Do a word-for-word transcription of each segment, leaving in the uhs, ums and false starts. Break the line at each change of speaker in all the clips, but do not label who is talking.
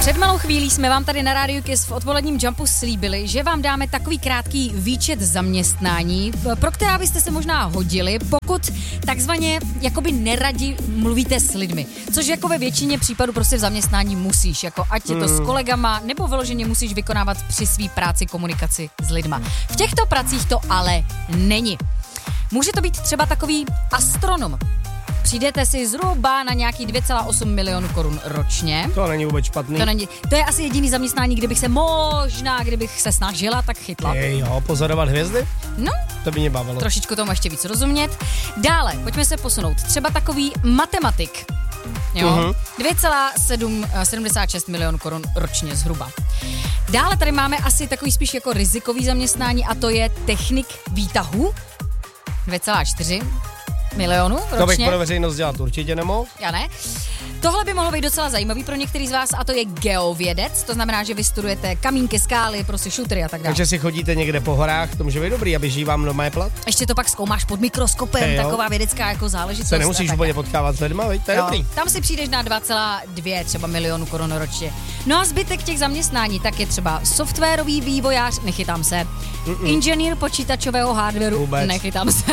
Před malou chvílí jsme vám tady na Rádiu Kiss v odpoledním Jumpu slíbili, že vám dáme takový krátký výčet zaměstnání, pro která byste se možná hodili, pokud takzvaně jakoby neradi mluvíte s lidmi. Což jako ve většině případů prostě v zaměstnání musíš, jako ať je to s kolegama, nebo vyloženě musíš vykonávat při svý práci komunikaci s lidma. V těchto pracích to ale není. Může to být třeba takový astronom. Přijdete si zhruba na nějaký dvě celá osm milionu korun ročně.
To není vůbec špatný.
To, není, to je asi jediný zaměstnání, kde bych se možná, kdybych se snažila, tak chytla.
Ej, jo, pozorovat hvězdy?
No.
To by mě bavilo.
Trošičku tomu ještě víc rozumět. Dále, pojďme se posunout. Třeba takový matematik. Jo?
Uh-huh.
dvě celá sedmdesát šest milionů korun ročně zhruba. Dále tady máme asi takový spíš jako rizikový zaměstnání a to je technik výtahu. dvě celá čtyři milionů ročně.
To bych pro veřejnost dělat určitě nemohl.
Já ne. Tohle by mohlo být docela zajímavý pro některý z vás a to je geovědec, to znamená, že vy studujete kamínky, skály, prostě šutery a tak dále.
Takže si chodíte někde po horách, to může být dobrý, aby vám doma je plat.
Ještě to pak zkoumáš pod mikroskopem,
hey,
taková vědecká jako záležitost.
Se nemusíš úplně potkávat s lidma, veď? To je
jo,
dobrý.
Tam si přijdeš na dva celá dvě třeba milionu korun ročně. No a zbytek těch zaměstnání, tak je třeba softwarový vývojář, nechytám se, Mm-mm. inženýr počítačového hardwareu,
Vůbec.
nechytám se.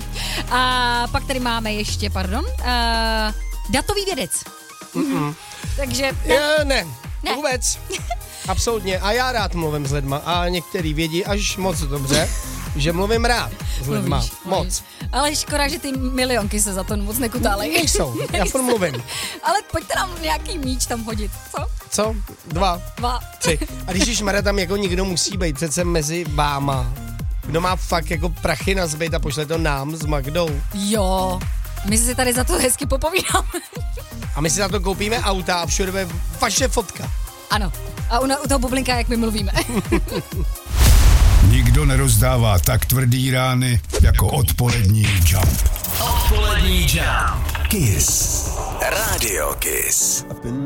A pak tady máme ještě, pardon, uh, datový vědec.
Mm-mm.
Takže...
Ne. Je, ne,
ne,
vůbec. Absolutně. A já rád mluvím s lidma a některý vědí až moc dobře, že mluvím rád s lidma.
Mluvíš,
moc.
Mluvíš. Ale škoda, že ty milionky se za to moc nekutálej.
Nejsou, já furt mluvím.
Ale pojďte nám nějaký míč tam hodit, co?
Co? Dva.
Dva.
Tři. A když ježmara tam jako někdo musí být přece mezi váma. Kdo má fakt jako prachy na zbyt a pošle to nám s Magdou.
Jo, my si tady za to hezky popovídáme.
A my si za to koupíme auta a všude bude vaše fotka.
Ano. A u, u toho bublinka, jak my mluvíme.
Nikdo nerozdává tak tvrdý rány jako odpolední Jump.
Odpolední Jump. Kiss. Radio Kiss.